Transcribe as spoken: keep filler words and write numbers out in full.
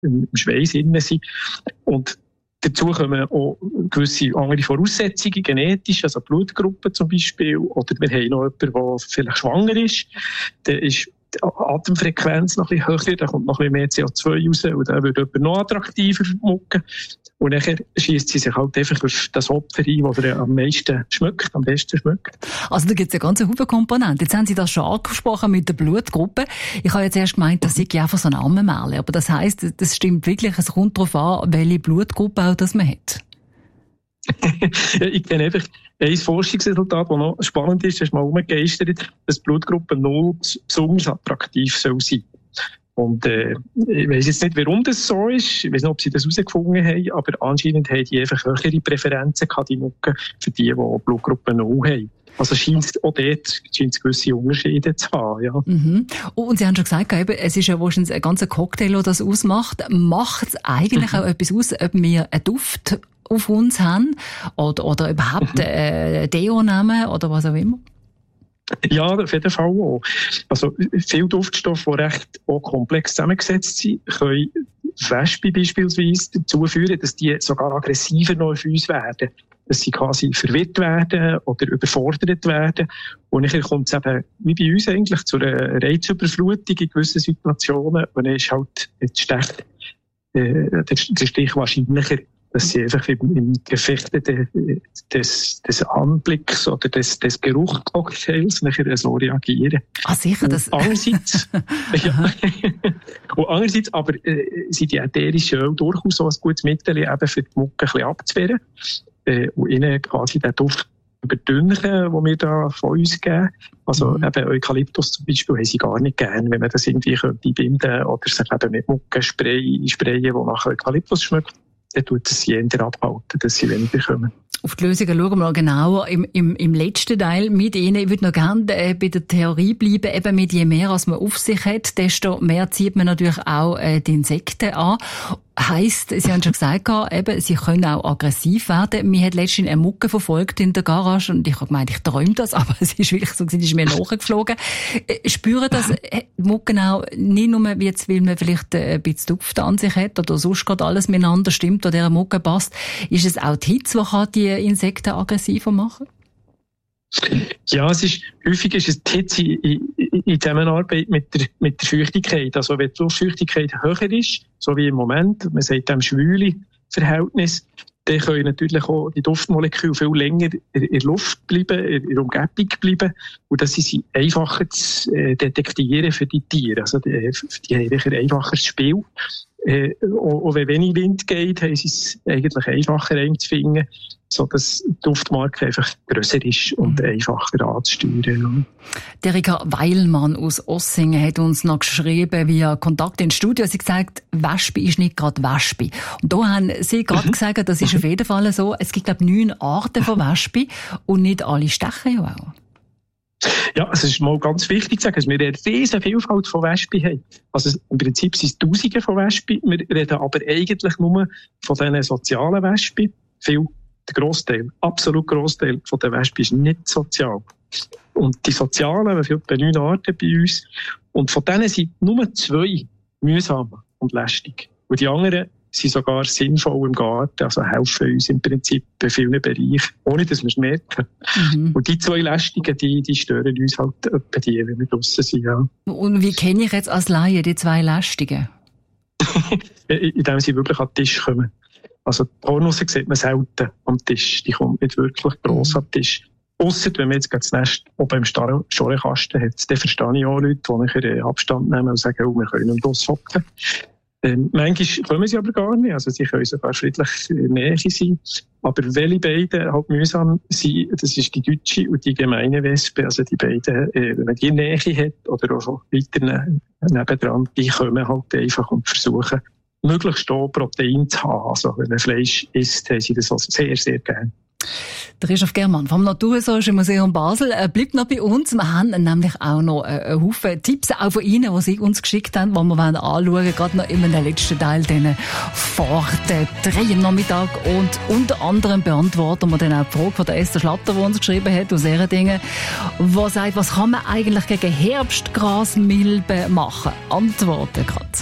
im Schweiß drin sind. Und dazu kommen auch gewisse andere Voraussetzungen, genetisch, also Blutgruppen zum Beispiel. Oder wir haben noch jemanden, der vielleicht schwanger ist. Der ist die Atemfrequenz noch ein bisschen höher, da kommt noch ein bisschen mehr C O zwei raus und dann wird jemand noch attraktiver mucken. Und dann schiesst sie sich halt einfach auf das Opfer ein, das er am meisten schmeckt, am besten schmeckt. Also da gibt es eine ganze Haufen Komponenten. Jetzt haben Sie das schon angesprochen mit der Blutgruppe. Ich habe jetzt erst gemeint, das sei einfach so ein Ammenmärchen. Aber das heisst, das stimmt wirklich, es kommt darauf an, welche Blutgruppe auch das man hat. Ich kenne einfach ein Forschungsresultat, das noch spannend ist, das ist mal umgegeistert, dass Blutgruppe null besonders attraktiv soll sein. Und äh, ich weiss jetzt nicht, warum das so ist, ich weiss nicht, ob sie das herausgefunden haben, aber anscheinend haben die einfach höhere Präferenzen gehabt, die Mucke, für die, die Blutgruppe null haben. Also scheint es auch dort scheint es gewisse Unterschiede zu haben, ja. Mhm. Und Sie haben schon gesagt, eben, es ist ja wahrscheinlich ein ganzer Cocktail, der das ausmacht. Macht es eigentlich mhm. auch etwas aus, ob wir einen Duft auf uns haben oder, oder überhaupt äh, Deo nehmen oder was auch immer? Ja, auf jeden Fall auch. Also viele Duftstoffe, die recht auch komplex zusammengesetzt sind, können Wespen beispielsweise dazu führen, dass die sogar aggressiver noch auf uns werden. Dass sie quasi verwirrt werden oder überfordert werden. Und dann kommt es eben, wie bei uns eigentlich, zu einer Reizüberflutung in gewissen Situationen. Und dann ist halt jetzt stärkt, äh, der Stich wahrscheinlicher, dass sie einfach im, im Gefecht des, des Anblicks oder des, des Geruchcocktails nachher so reagieren. Ah, sicher, das... Und andererseits, ja, und andererseits aber, äh, sind die ätherischen Öle durchaus so ein gutes Mittel, eben für die Mucke ein bisschen abzuwehren. Äh, und ihnen quasi den Duft überdünnen, den wir da von uns geben. Also mhm. eben Eukalyptus zum Beispiel haben sie gar nicht gern, wenn man das irgendwie einbinden könnte oder sich eben mit Muckenspray sprayen, die nach Eukalyptus schmeckt. Dann tut es sie eher abhalten, dass sie weniger kommen. Auf die Lösungen schauen wir noch genauer im, im, im letzten Teil mit Ihnen. Ich würde noch gerne äh, bei der Theorie bleiben. Eben mit je mehr, als man auf sich hat, desto mehr zieht man natürlich auch äh, die Insekten an. Heisst, Sie haben schon gesagt, eben, sie können auch aggressiv werden. Mir hat letztens eine Mucke verfolgt in der Garage und ich habe gemeint, ich träume das, aber es ist wirklich so, sie ist mir nachgeflogen. Spüren das äh, Mucken auch nicht nur, wie jetzt, weil man vielleicht äh, ein bisschen Duft an sich hat oder sonst gerade alles miteinander stimmt oder der Mucke passt. Ist es auch die Hitze, die die Insekten aggressiver machen? Ja, es ist, häufig ist es die Hitze in, in, in Zusammenarbeit mit der, mit der Feuchtigkeit. Also wenn die Luftfeuchtigkeit höher ist, so wie im Moment, man sagt dem schwüle Verhältnis, dann können natürlich auch die Duftmoleküle viel länger in der Luft bleiben, in der Umgebung bleiben. Und das ist einfacher zu detektieren für die Tiere. Also die, die haben ein einfaches Spiel. Äh, auch wenn wenig Wind geht, haben sie es eigentlich einfacher einzufinden, so dass die Duftmarke einfach grösser ist und mhm. einfacher anzusteuern. Der Erika Weilmann aus Ossingen hat uns noch geschrieben via Kontakt ins Studio. Sie hat gesagt, Wespe ist nicht gerade Wespe. Und da haben Sie gerade mhm. gesagt, das ist auf jeden Fall so. Es gibt, glaube ich, neun Arten von Wespe und nicht alle stechen ja auch. Ja, es ist mal ganz wichtig zu sagen, dass wir eine riesige Vielfalt von Wespen haben. Also im Prinzip sind es Tausende von Wespen. Wir reden aber eigentlich nur von diesen sozialen Wespen. Viel, der Grossteil, absolut Grossteil von den Wespen ist nicht sozial. Und die sozialen, wir haben etwa neun Arten bei uns. Und von denen sind nur zwei mühsam und lästig. Und die anderen sind sogar sinnvoll im Garten, also helfen uns im Prinzip in vielen Bereichen, ohne dass wir es merken. Mhm. Und die zwei Lästigen, die, die stören uns halt etwa die, wenn wir draussen sind. Ja. Und wie kenne ich jetzt als Laie die zwei Lästigen? Indem sie wirklich an den Tisch kommen. Also die Hornusse sieht man selten am Tisch, die kommt nicht wirklich gross mhm. an den Tisch. Ausser wenn man jetzt das Nest oben im Schorrenkasten hat, dann verstehe ich auch Leute, die nachher Abstand nehmen und sagen, oh, wir können nicht raushocken. Ähm, manchmal kommen sie aber gar nicht, also sie können sogar friedlich in der Nähe sein. Aber welche beiden halt mühsam sind, das ist die deutsche und die gemeine Wespe, also die beiden, äh, wenn man die in der Nähe hat oder auch weiter ne- nebendran, die kommen halt einfach und versuchen, möglichst auch Protein zu haben. Also wenn man Fleisch isst, haben sie das also sehr, sehr gerne. Der Christoph Germann vom Naturhistorischen Museum Basel äh, bleibt noch bei uns. Wir haben nämlich auch noch äh, einen Haufen Tipps auch von Ihnen, die Sie uns geschickt haben, die wir wollen anschauen, gerade noch in den letzten Teil, diesen Fahrten, drei am Nachmittag. Und unter anderem beantworten wir dann auch die Frage von der Esther Schlatter, die uns geschrieben hat, aus Ehredingen, die sagt, was kann man eigentlich gegen Herbstgrasmilben machen? Antworten gerade.